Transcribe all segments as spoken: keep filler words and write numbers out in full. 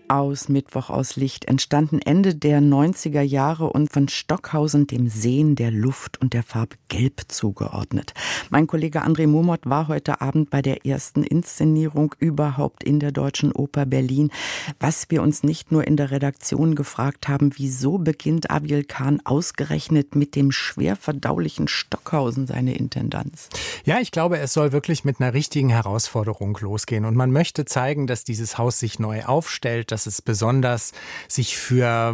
aus Mittwoch aus Licht, entstanden Ende der neunziger Jahre und von Stockhausen dem Sehen der Luft und der Farbe Gelb zugeordnet. Mein Kollege André Momot war heute Abend bei der ersten Inszenierung überhaupt in der Deutschen Oper Berlin. Was wir uns nicht nur in der Redaktion gefragt haben, wieso beginnt Abiel Kahn ausgerechnet mit dem schwer verdaulichen Stockhausen seine Intendanz? Ja, ich glaube, es soll wirklich mit einer richtigen Herausforderung losgehen. Und man möchte zeigen, dass dieses Haus sich neu aufstellt, dass es besonders sich für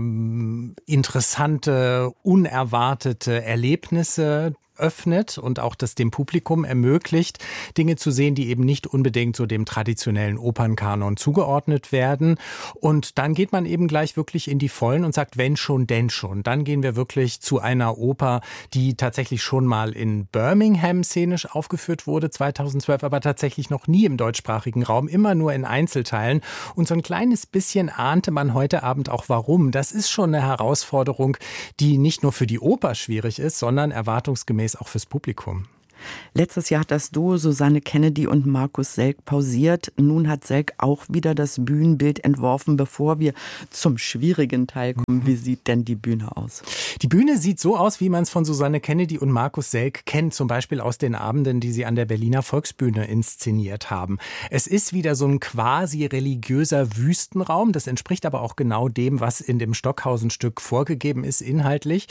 interessante, unerwartete Erlebnisse öffnet und auch das dem Publikum ermöglicht, Dinge zu sehen, die eben nicht unbedingt so dem traditionellen Opernkanon zugeordnet werden. Und dann geht man eben gleich wirklich in die Vollen und sagt, wenn schon, denn schon. Dann gehen wir wirklich zu einer Oper, die tatsächlich schon mal in Birmingham szenisch aufgeführt wurde, zweitausendzwölf, aber tatsächlich noch nie im deutschsprachigen Raum, immer nur in Einzelteilen. Und so ein kleines bisschen ahnte man heute Abend auch warum. Das ist schon eine Herausforderung, die nicht nur für die Oper schwierig ist, sondern erwartungsgemäß auch fürs Publikum. Letztes Jahr hat das Duo Susanne Kennedy und Markus Selk pausiert. Nun hat Selk auch wieder das Bühnenbild entworfen. Bevor wir zum schwierigen Teil kommen, wie sieht denn die Bühne aus? Die Bühne sieht so aus, wie man es von Susanne Kennedy und Markus Selk kennt, zum Beispiel aus den Abenden, die sie an der Berliner Volksbühne inszeniert haben. Es ist wieder so ein quasi religiöser Wüstenraum. Das entspricht aber auch genau dem, was in dem Stockhausen-Stück vorgegeben ist, inhaltlich.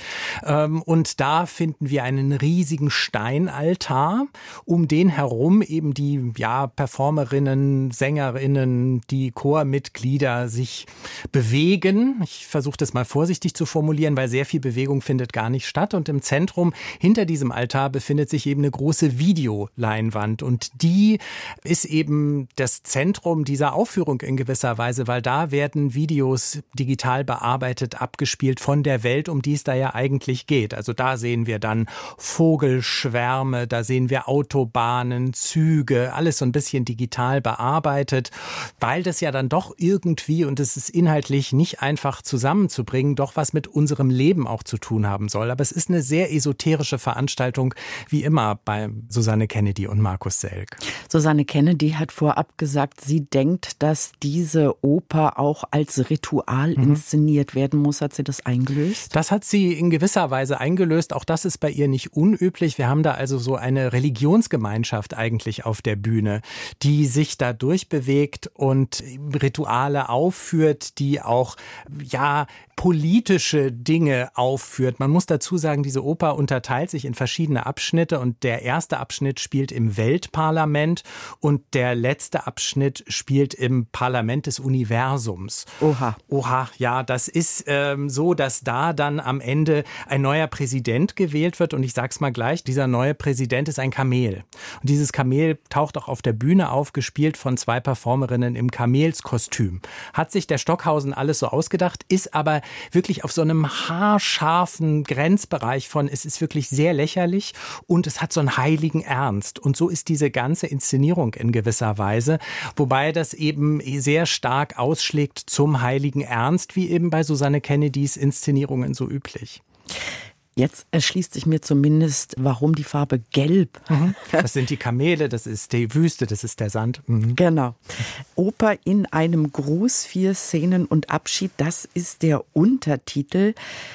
Und da finden wir einen riesigen Steinaltar, um den herum eben die ja, Performerinnen, Sängerinnen, die Chormitglieder sich bewegen. Ich versuche das mal vorsichtig zu formulieren, weil sehr viel Bewegung findet gar nicht statt. Und im Zentrum hinter diesem Altar befindet sich eben eine große Videoleinwand. Und die ist eben das Zentrum dieser Aufführung in gewisser Weise, weil da werden Videos digital bearbeitet, abgespielt von der Welt, um die es da ja eigentlich geht. Also da sehen wir dann Vogelschwärme, da sehen wir Autobahnen, Züge, alles so ein bisschen digital bearbeitet, weil das ja dann doch irgendwie, und es ist inhaltlich nicht einfach zusammenzubringen, doch was mit unserem Leben auch zu tun haben soll. Aber es ist eine sehr esoterische Veranstaltung, wie immer bei Susanne Kennedy und Markus Selk. Susanne Kennedy hat vorab gesagt, sie denkt, dass diese Oper auch als Ritual mhm. inszeniert werden muss. Hat sie das eingelöst? Das hat sie in gewisser Weise eingelöst. Auch das ist bei ihr nicht unüblich. Wir haben da also so eine Religionsgemeinschaft eigentlich auf der Bühne, die sich da durchbewegt und Rituale aufführt, die auch, ja, politische Dinge aufführt. Man muss dazu sagen, diese Oper unterteilt sich in verschiedene Abschnitte und der erste Abschnitt spielt im Weltparlament und der letzte Abschnitt spielt im Parlament des Universums. Oha. Oha, ja, das ist ähm, so, dass da dann am Ende ein neuer Präsident gewählt wird und ich sag's mal gleich, dieser neue Präsident ist ein Kamel. Und dieses Kamel taucht auch auf der Bühne auf, gespielt von zwei Performerinnen im Kamelskostüm. Hat sich der Stockhausen alles so ausgedacht, ist aber wirklich auf so einem haarscharfen Grenzbereich von, es ist wirklich sehr lächerlich und es hat so einen heiligen Ernst. Und so ist diese ganze Inszenierung in gewisser Weise, wobei das eben sehr stark ausschlägt zum heiligen Ernst, wie eben bei Susanne Kennedys Inszenierungen so üblich. Jetzt erschließt sich mir zumindest, warum die Farbe Gelb. Mhm. Das sind die Kamele, das ist die Wüste, das ist der Sand. Mhm. Genau. Oper in einem Gruß, vier Szenen und Abschied, das ist der Untertitel.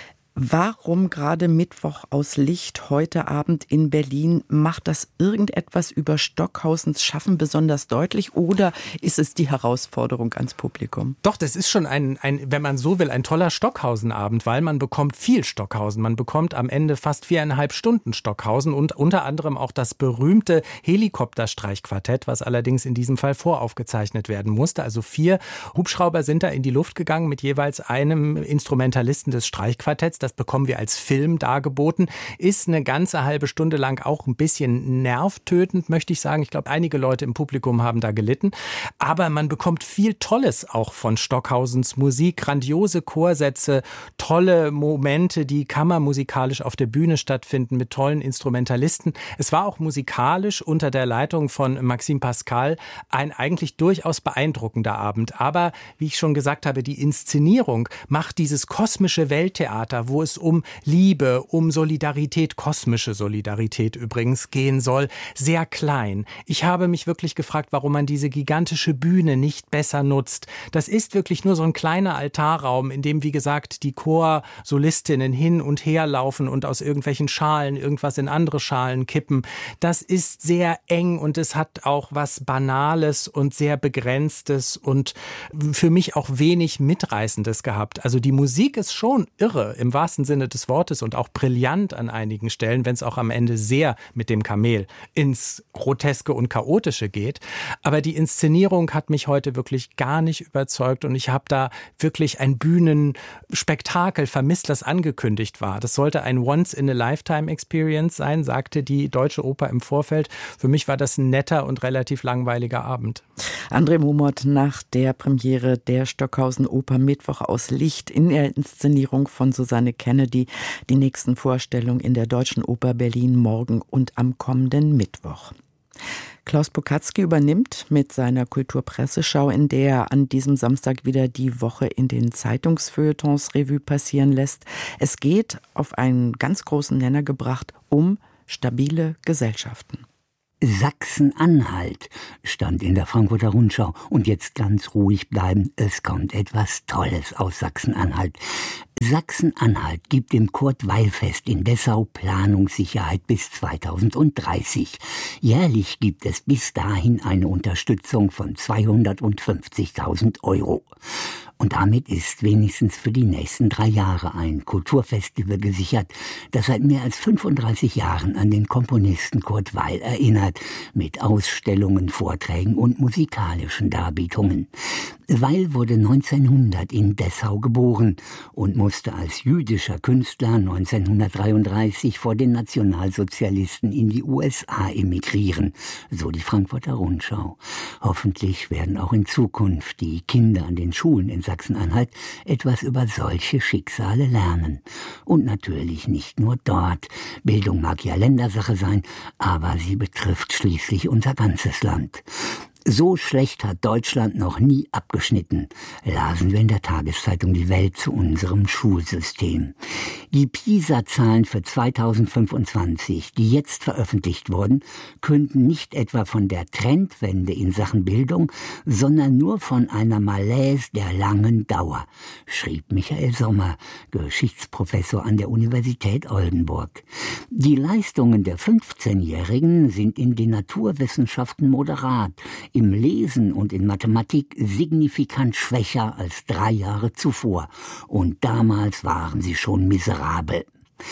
Warum gerade Mittwoch aus Licht heute Abend in Berlin? Macht das irgendetwas über Stockhausens Schaffen besonders deutlich oder ist es die Herausforderung ans Publikum? Doch, das ist schon ein, ein, wenn man so will, ein toller Stockhausen-Abend, weil man bekommt viel Stockhausen. Man bekommt am Ende fast viereinhalb Stunden Stockhausen und unter anderem auch das berühmte Helikopterstreichquartett, was allerdings in diesem Fall voraufgezeichnet werden musste. Also vier Hubschrauber sind da in die Luft gegangen mit jeweils einem Instrumentalisten des Streichquartetts. Das bekommen wir als Film dargeboten, ist eine ganze halbe Stunde lang auch ein bisschen nervtötend, möchte ich sagen. Ich glaube, einige Leute im Publikum haben da gelitten. Aber man bekommt viel Tolles auch von Stockhausens Musik, grandiose Chorsätze, tolle Momente, die kammermusikalisch auf der Bühne stattfinden mit tollen Instrumentalisten. Es war auch musikalisch unter der Leitung von Maxime Pascal ein eigentlich durchaus beeindruckender Abend. Aber wie ich schon gesagt habe, die Inszenierung macht dieses kosmische Welttheater, wo wo es um Liebe, um Solidarität, kosmische Solidarität übrigens gehen soll, sehr klein. Ich habe mich wirklich gefragt, warum man diese gigantische Bühne nicht besser nutzt. Das ist wirklich nur so ein kleiner Altarraum, in dem, wie gesagt, die Chorsolistinnen hin und her laufen und aus irgendwelchen Schalen irgendwas in andere Schalen kippen. Das ist sehr eng und es hat auch was Banales und sehr Begrenztes und für mich auch wenig Mitreißendes gehabt. Also die Musik ist schon irre im wahrsten Sinne des Wortes und auch brillant an einigen Stellen, wenn es auch am Ende sehr mit dem Kamel ins Groteske und Chaotische geht. Aber die Inszenierung hat mich heute wirklich gar nicht überzeugt und ich habe da wirklich ein Bühnenspektakel vermisst, das angekündigt war. Das sollte ein Once-in-a-Lifetime-Experience sein, sagte die Deutsche Oper im Vorfeld. Für mich war das ein netter und relativ langweiliger Abend. André Mumot nach der Premiere der Stockhausen Oper Mittwoch aus Licht in der Inszenierung von Susanne Kennedy. Die nächsten Vorstellungen in der Deutschen Oper Berlin morgen und am kommenden Mittwoch. Klaus Pokatzki übernimmt mit seiner Kulturpresseschau, in der er an diesem Samstag wieder die Woche in den Zeitungsfeuilletons Revue passieren lässt. Es geht, auf einen ganz großen Nenner gebracht, um stabile Gesellschaften. Sachsen-Anhalt stand in der Frankfurter Rundschau. Und jetzt ganz ruhig bleiben, es kommt etwas Tolles aus Sachsen-Anhalt. Sachsen-Anhalt gibt dem Kurt-Weil-Fest in Dessau Planungssicherheit bis zweitausenddreißig. Jährlich gibt es bis dahin eine Unterstützung von zweihundertfünfzigtausend Euro. Und damit ist wenigstens für die nächsten drei Jahre ein Kulturfestival gesichert, das seit mehr als fünfunddreißig Jahren an den Komponisten Kurt Weil erinnert, mit Ausstellungen, Vorträgen und musikalischen Darbietungen. Weil wurde neunzehnhundert in Dessau geboren und musste als jüdischer Künstler neunzehnhundertdreiunddreißig vor den Nationalsozialisten in die U S A emigrieren, so die Frankfurter Rundschau. Hoffentlich werden auch in Zukunft die Kinder an den Schulen in Sachsen-Anhalt etwas über solche Schicksale lernen. Und natürlich nicht nur dort. Bildung mag ja Ländersache sein, aber sie betrifft schließlich unser ganzes Land. So schlecht hat Deutschland noch nie abgeschnitten, lasen wir in der Tageszeitung Die Welt zu unserem Schulsystem. Die PISA-Zahlen für zweitausendfünfundzwanzig, die jetzt veröffentlicht wurden, künden nicht etwa von der Trendwende in Sachen Bildung, sondern nur von einer Malaise der langen Dauer, schrieb Michael Sommer, Geschichtsprofessor an der Universität Oldenburg. Die Leistungen der fünfzehnjährigen sind in den Naturwissenschaften moderat, im Lesen und in Mathematik signifikant schwächer als drei Jahre zuvor. Und damals waren sie schon miserabel.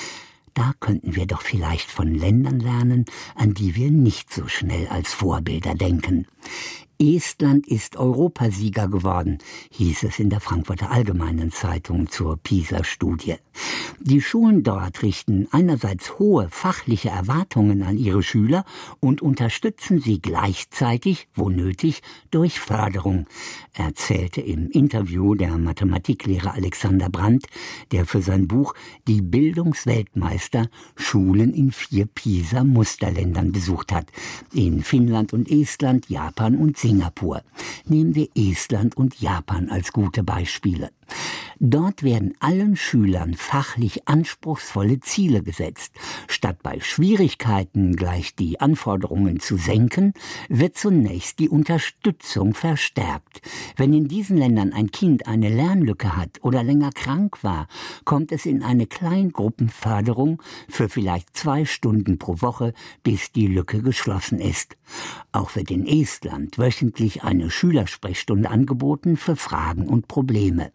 Da könnten wir doch vielleicht von Ländern lernen, an die wir nicht so schnell als Vorbilder denken. Estland ist Europasieger geworden, hieß es in der Frankfurter Allgemeinen Zeitung zur PISA-Studie. Die Schulen dort richten einerseits hohe fachliche Erwartungen an ihre Schüler und unterstützen sie gleichzeitig, wo nötig, durch Förderung, erzählte im Interview der Mathematiklehrer Alexander Brandt, der für sein Buch Die Bildungsweltmeister Schulen in vier PISA-Musterländern besucht hat, in Finnland und Estland, Japan und Singapur. Nehmen wir Estland und Japan als gute Beispiele. Dort werden allen Schülern fachlich anspruchsvolle Ziele gesetzt. Statt bei Schwierigkeiten gleich die Anforderungen zu senken, wird zunächst die Unterstützung verstärkt. Wenn in diesen Ländern ein Kind eine Lernlücke hat oder länger krank war, kommt es in eine Kleingruppenförderung für vielleicht zwei Stunden pro Woche, bis die Lücke geschlossen ist. Auch wird in Estland wöchentlich eine Schülersprechstunde angeboten für Fragen und Probleme.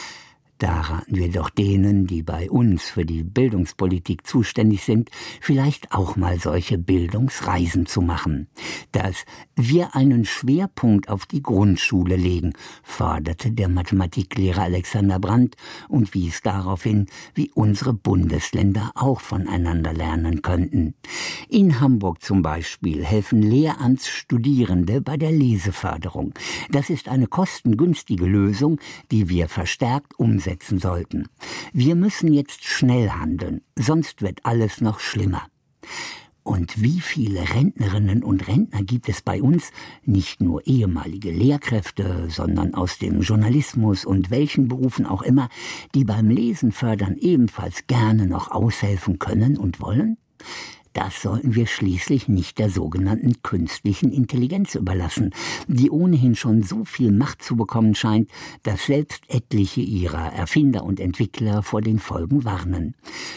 Da raten wir doch denen, die bei uns für die Bildungspolitik zuständig sind, vielleicht auch mal solche Bildungsreisen zu machen. Dass wir einen Schwerpunkt auf die Grundschule legen, forderte der Mathematiklehrer Alexander Brandt und wies darauf hin, wie unsere Bundesländer auch voneinander lernen könnten. In Hamburg zum Beispiel helfen Lehramtsstudierende bei der Leseförderung. Das ist eine kostengünstige Lösung, die wir verstärkt umsetzen sollten. Wir müssen jetzt schnell handeln, sonst wird alles noch schlimmer. Und wie viele Rentnerinnen und Rentner gibt es bei uns, nicht nur ehemalige Lehrkräfte, sondern aus dem Journalismus und welchen Berufen auch immer, die beim Lesen fördern ebenfalls gerne noch aushelfen können und wollen? Das sollten wir schließlich nicht der sogenannten künstlichen Intelligenz überlassen, die ohnehin schon so viel Macht zu bekommen scheint, dass selbst etliche ihrer Erfinder und Entwickler vor den Folgen warnen.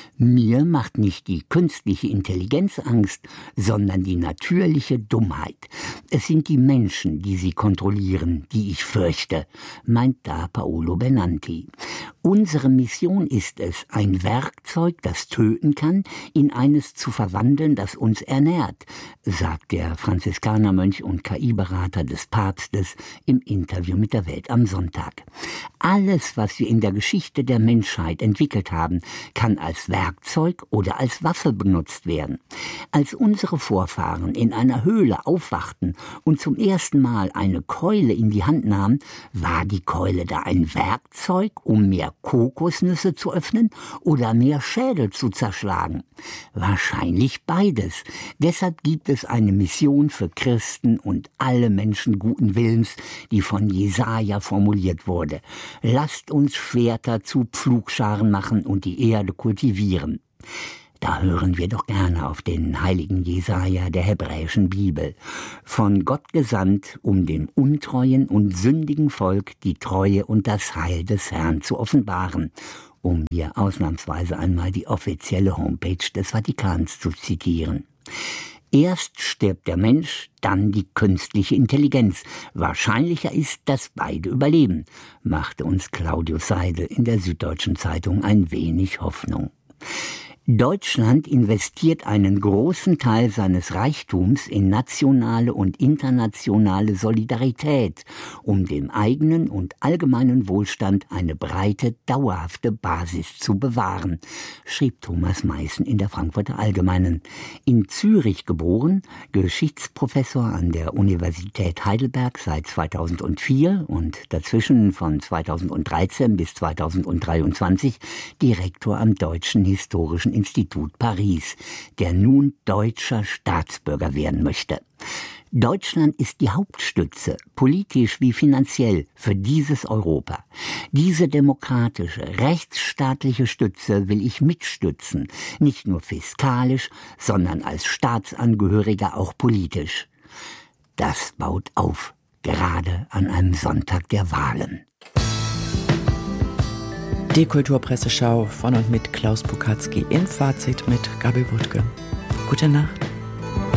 Mir macht nicht die künstliche Intelligenz Angst, sondern die natürliche Dummheit. Es sind die Menschen, die sie kontrollieren, die ich fürchte, meint da Paolo Benanti. Unsere Mission ist es, ein Werkzeug, das töten kann, in eines zu verwandeln, das uns ernährt, sagt der Franziskanermönch und K I-Berater des Papstes im Interview mit der Welt am Sonntag. Alles, was wir in der Geschichte der Menschheit entwickelt haben, kann als Werkzeug oder als Waffe benutzt werden. Als unsere Vorfahren in einer Höhle aufwachten und zum ersten Mal eine Keule in die Hand nahmen, war die Keule da ein Werkzeug, um mehr Kokosnüsse zu öffnen oder mehr Schädel zu zerschlagen? Wahrscheinlich beides. Deshalb gibt es eine Mission für Christen und alle Menschen guten Willens, die von Jesaja formuliert wurde. Lasst uns Schwerter zu Pflugscharen machen und die Erde kultivieren. Da hören wir doch gerne auf den heiligen Jesaja der hebräischen Bibel. Von Gott gesandt, um dem untreuen und sündigen Volk die Treue und das Heil des Herrn zu offenbaren, um hier ausnahmsweise einmal die offizielle Homepage des Vatikans zu zitieren. Erst stirbt der Mensch, dann die künstliche Intelligenz. Wahrscheinlicher ist, dass beide überleben, machte uns Claudius Seidel in der Süddeutschen Zeitung ein wenig Hoffnung. Deutschland investiert einen großen Teil seines Reichtums in nationale und internationale Solidarität, um dem eigenen und allgemeinen Wohlstand eine breite, dauerhafte Basis zu bewahren, schrieb Thomas Meißen in der Frankfurter Allgemeinen. In Zürich geboren, Geschichtsprofessor an der Universität Heidelberg seit zweitausendvier und dazwischen von zweitausenddreizehn bis zweitausenddreiundzwanzig Direktor am Deutschen Historischen Institut Paris, der nun deutscher Staatsbürger werden möchte. Deutschland ist die Hauptstütze, politisch wie finanziell, für dieses Europa. Diese demokratische, rechtsstaatliche Stütze will ich mitstützen, nicht nur fiskalisch, sondern als Staatsangehöriger auch politisch. Das baut auf, gerade an einem Sonntag der Wahlen. Die Kulturpresseschau von und mit Klaus Pukatzki im Fazit mit Gabi Wuttke. Gute Nacht.